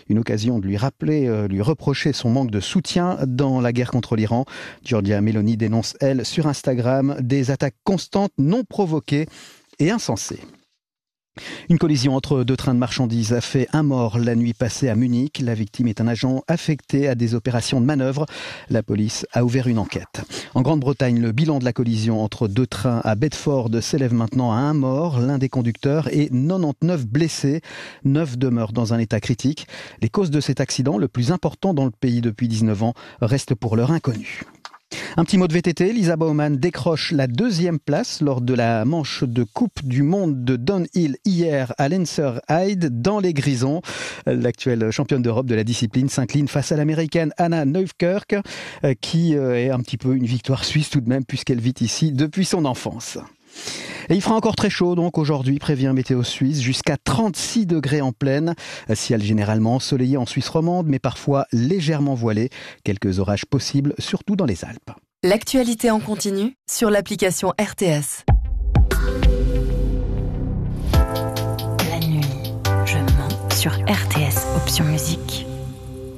Une occasion de lui reprocher son manque de soutien dans la guerre contre l'Iran. Giorgia Meloni dénonce, elle, sur Instagram, des attaques constantes, non provoquées et insensées. Une collision entre deux trains de marchandises a fait un mort la nuit passée à Munich. La victime est un agent affecté à des opérations de manœuvre. La police a ouvert une enquête. En Grande-Bretagne, le bilan de la collision entre deux trains à Bedford s'élève maintenant à un mort, l'un des conducteurs, et 99 blessés. 9 demeurent dans un état critique. Les causes de cet accident, le plus important dans le pays depuis 19 ans, restent pour l'heure inconnues. Un petit mot de VTT, Lisa Baumann décroche la 2e place lors de la manche de Coupe du Monde de downhill hier à Lenzerheide dans les Grisons. L'actuelle championne d'Europe de la discipline s'incline face à l'américaine Anna Neufkirk, qui est un petit peu une victoire suisse tout de même puisqu'elle vit ici depuis son enfance. Et il fera encore très chaud donc aujourd'hui, prévient Météo Suisse, jusqu'à 36 degrés en pleine. Ciel généralement ensoleillé en Suisse romande, mais parfois légèrement voilé. Quelques orages possibles, surtout dans les Alpes. L'actualité en continu sur l'application RTS. La nuit, je mens sur RTS Option Musique.